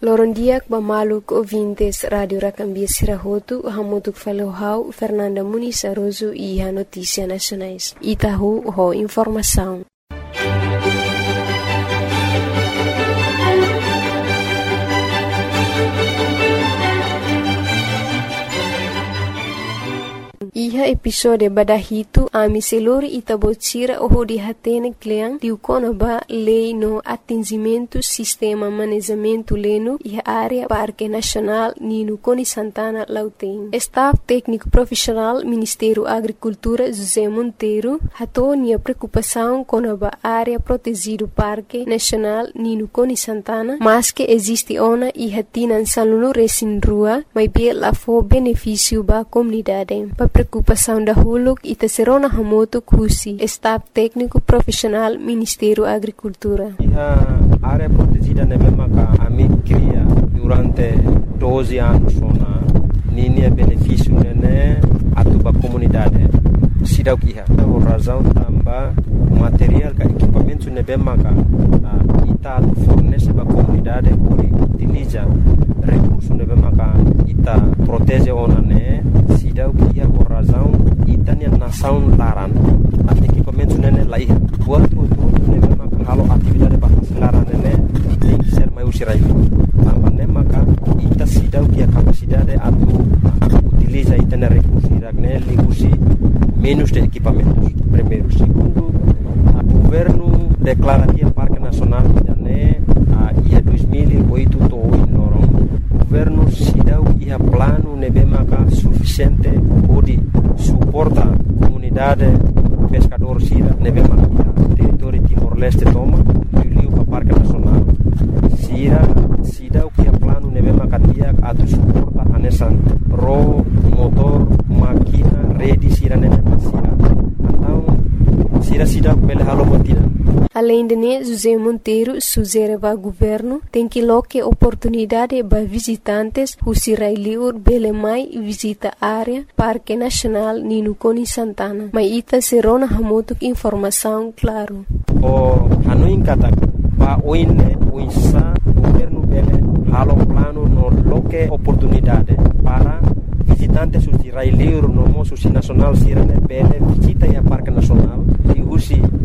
Lorondiak Bamaluk ouvintes Rádio Racambia Sirahotu, Hamutuk Falohau, Fernanda Muniz Aroso e a Notícia Nacionais. Itahu, ho informação. Iha episode badahito ami selori itabotira oho di hatene kleang diukona ba lei no atingimento sistema manejamento leno iha área Parque Nacional Nino Coni Santana Lauteng. Staff técnico profissional Ministério Agricultura José Monteiro hatou nia preocupação com a área protegido Parque Nacional Nino Coni Santana, mas que existe ona iha tinan saluno resin rua, mas bia la fo benefício ba comunidade. Preocupação da Huluk e Tesserona Hamoto Kusi, Staff Técnico Profissional Ministério Agricultura. A área protegida na mesma que a mim cria durante 12 anos na linha benefício né a tua comunidade. Sidau kiha, por razão também material que equipamento na mesma que ita fornece para a comunidade por utiliza recursos na mesma que ita protege ona né. Sidau kiha por razão itania nação laran equipamento nene lai buat untuk nene maka halo atividade bahasa laran nene tem que ser mais usirai também maka ita sidau kiha capacidade atu utiliza itana recursos iragne ligusi menos de equipamentos. Primeiro, segundo, o governo declara que o Parque Nacional né ia 2008 to em Lorong. O governo sidau ia plano nebemaka suficiente pode suportar a comunidade pescador sira nebemaka território Timor-Leste toma e para o Parque Nacional sira sidau que plano nebemaka dia atu suporta anesan ro motor máquina rede sira nebemaka sira então sira sidau pele halo batida. Além de José Monteiro sugere ao governo tem que loque oportunidade para visitantes who sirailiur belemai visita área Parque Nacional Nino Coni Santana. Mas ita serona hamotuk informação claro. O hanuin kata pa oine uinsa governo bele halo plano no loque oportunidade para visitantes who sirailiur no mo susi nacional sirane bele visita ya Parque Nacional e usi